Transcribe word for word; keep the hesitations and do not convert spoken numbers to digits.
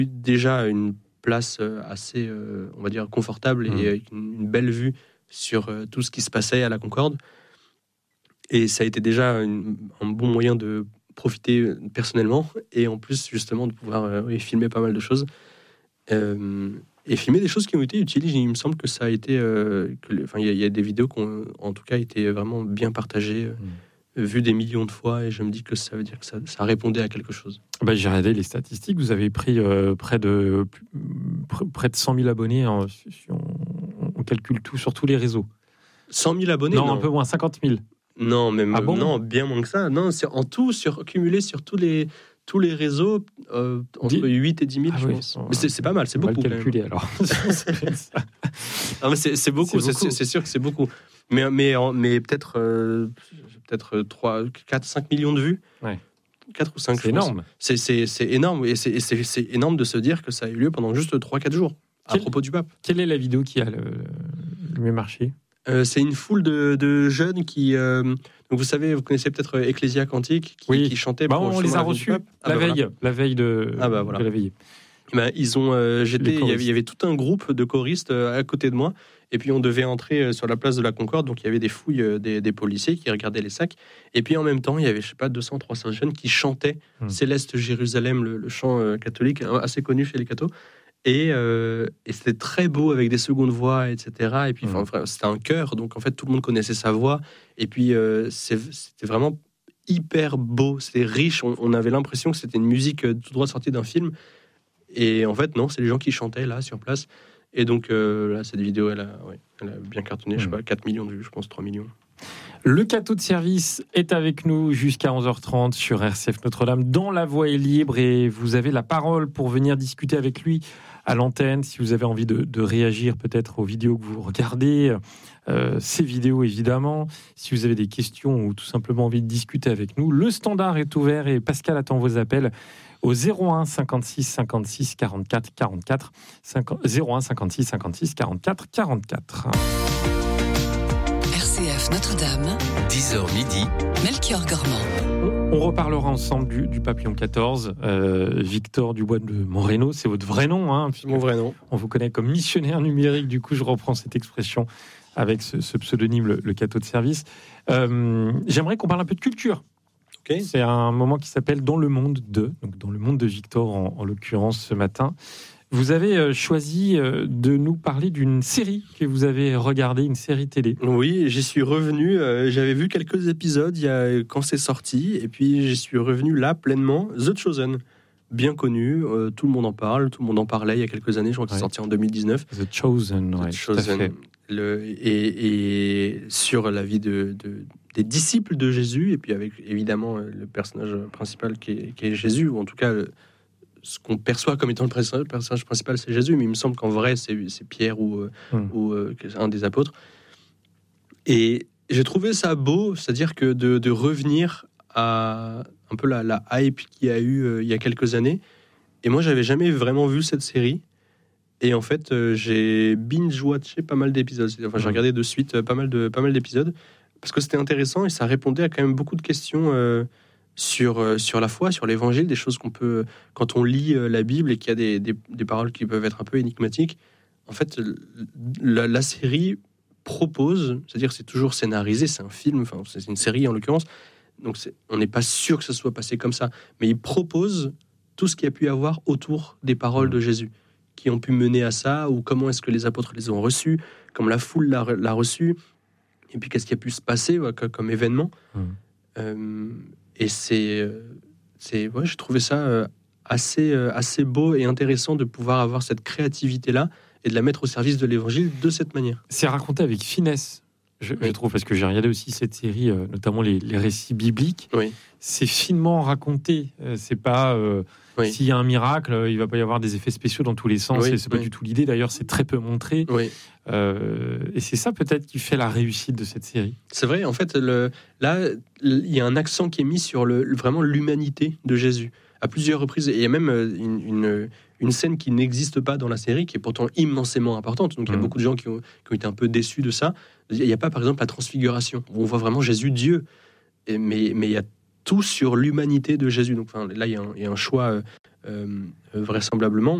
eu déjà une place assez, euh, on va dire, confortable mmh. et avec une, une belle vue sur euh, tout ce qui se passait à la Concorde. Et ça a été déjà une, un bon moyen de profiter personnellement et en plus, justement, de pouvoir euh, oui, filmer pas mal de choses. Euh, et filmer des choses qui ont été utiles. Il me semble que ça a été... Euh, enfin, il y, y a des vidéos qui ont, en tout cas, été vraiment bien partagées, euh, mmh. vues des millions de fois, et je me dis que ça veut dire que ça, ça répondait à quelque chose. Bah, j'ai regardé les statistiques. Vous avez pris euh, près, de, près de cent mille abonnés. Hein, on, on calcule tout sur tous les réseaux. cent mille abonnés Non, non. un peu moins, cinquante mille. Non, même, ah bon non, bien moins que ça. Non, c'est en tout, sur, cumulé sur tous les... tous les réseaux, euh, entre dix huit et dix mille, ah je oui, pense. Mais c'est, c'est pas mal, c'est beaucoup. On va le calculer, alors. non, mais c'est, c'est beaucoup, c'est, beaucoup. C'est, c'est sûr que c'est beaucoup. Mais, mais, mais peut-être, euh, peut-être trois, quatre, cinq millions de vues. Ouais. quatre ou cinq, c'est énorme. C'est, c'est, c'est énorme. Et, c'est, et c'est, c'est énorme de se dire que ça a eu lieu pendant juste trois quatre jours, à Quel, propos du pape. Quelle est la vidéo qui a le, le mieux marché ? Euh, c'est une foule de, de jeunes qui... Euh, donc vous savez, vous connaissez peut-être Ecclesia Cantique, qui, oui. qui chantait... Bah, on les a reçus ah la, bah veille, voilà. la veille de, ah bah voilà. de la veille. Bah, ils ont, euh, j'étais, il y, avait, il y avait tout un groupe de choristes euh, à côté de moi, et puis on devait entrer euh, sur la place de la Concorde, donc il y avait des fouilles euh, des, des policiers qui regardaient les sacs, et puis en même temps, il y avait, je sais pas, deux cents, trois cents jeunes qui chantaient hum. Céleste Jérusalem, le, le chant euh, catholique, assez connu chez les cathos. Et, euh, et c'était très beau avec des secondes voix, et cetera. Et puis, mmh. enfin, c'était un chœur, donc en fait, tout le monde connaissait sa voix. Et puis, euh, c'est, c'était vraiment hyper beau, c'était riche. On, on avait l'impression que c'était une musique tout droit sortie d'un film. Et en fait, non, c'est les gens qui chantaient là, sur place. Et donc, euh, là, cette vidéo, elle a, ouais, elle a bien cartonné, mmh. je sais pas, quatre millions de vues, je pense, trois millions. Le Cateau de service est avec nous jusqu'à onze heures trente sur R C F Notre-Dame, dans La Voix est libre, et vous avez la parole pour venir discuter avec lui à l'antenne, si vous avez envie de, de réagir peut-être aux vidéos que vous regardez, euh, ces vidéos évidemment, si vous avez des questions ou tout simplement envie de discuter avec nous, le standard est ouvert et Pascal attend vos appels au zéro un cinquante-six cinquante-six quarante-quatre quarante-quatre, zéro un cinquante-six cinquante-six quarante-quatre quarante-quatre. R C F Notre-Dame, dix heures midi, Melchior Gormand. On reparlera ensemble du, du papillon quatorze, euh, Victor Dubois de Moreno, c'est votre vrai nom, hein, mon vrai nom. On vous connaît comme missionnaire numérique, du coup je reprends cette expression avec ce, ce pseudonyme, le, le Cateau de service. Euh, j'aimerais qu'on parle un peu de culture. Okay. C'est un moment qui s'appelle Dans le monde de, donc dans le monde de Victor en, en l'occurrence ce matin. Vous avez choisi de nous parler d'une série que vous avez regardée, une série télé. Oui, j'y suis revenu. Euh, j'avais vu quelques épisodes il y a, quand c'est sorti, et puis j'y suis revenu là pleinement. The Chosen, bien connu, euh, tout le monde en parle, tout le monde en parlait il y a quelques années. Je crois que ouais. c'est sorti en deux mille dix-neuf. The Chosen, The ouais, Chosen. Tout à fait. Le, et, et sur la vie de, de, des disciples de Jésus, et puis avec évidemment le personnage principal qui est, qui est Jésus, ou en tout cas le, ce qu'on perçoit comme étant le personnage principal, c'est Jésus, mais il me semble qu'en vrai, c'est, c'est Pierre ou, mm. ou euh, un des apôtres. Et j'ai trouvé ça beau, c'est-à-dire que de, de revenir à un peu la, la hype qu'il y a eu euh, il y a quelques années. Et moi, j'avais jamais vraiment vu cette série. Et en fait, euh, j'ai binge-watché pas mal d'épisodes. Enfin, j'ai regardé de suite euh, pas mal de pas mal d'épisodes parce que c'était intéressant et ça répondait à quand même beaucoup de questions. Euh, Sur, euh, sur la foi, sur l'évangile, des choses qu'on peut, quand on lit euh, la Bible et qu'il y a des, des, des paroles qui peuvent être un peu énigmatiques, en fait, la, la série propose, c'est-à-dire c'est toujours scénarisé, c'est un film, enfin c'est une série en l'occurrence, donc c'est, on n'est pas sûr que ça soit passé comme ça, mais il propose tout ce qu'il y a pu y avoir autour des paroles de Jésus, qui ont pu mener à ça, ou comment est-ce que les apôtres les ont reçus, comment la foule l'a, l'a reçu, et puis qu'est-ce qui a pu se passer ouais, comme événement. Mmh. Euh, Et c'est, c'est ouais, j'ai trouvé ça assez, assez beau et intéressant de pouvoir avoir cette créativité-là et de la mettre au service de l'évangile de cette manière. C'est raconté avec finesse, je, oui. je trouve, parce que j'ai regardé aussi cette série, notamment les, les récits bibliques. Oui. C'est finement raconté. C'est pas... Euh, oui. S'il y a un miracle, il va pas y avoir des effets spéciaux dans tous les sens. Oui, et c'est oui. pas du tout l'idée. D'ailleurs, c'est très peu montré. Oui. Euh, et c'est ça peut-être qui fait la réussite de cette série. C'est vrai. En fait, le, là, il y a un accent qui est mis sur le, vraiment l'humanité de Jésus à plusieurs reprises. Et il y a même une, une, une scène qui n'existe pas dans la série, qui est pourtant immensément importante. Donc, il y a mmh. beaucoup de gens qui ont, qui ont été un peu déçus de ça. Il n'y a pas, par exemple, la transfiguration, où on voit vraiment Jésus Dieu. Et, mais, mais il y a tout sur l'humanité de Jésus. Donc enfin, là, il y, a un, il y a un choix euh, euh, vraisemblablement.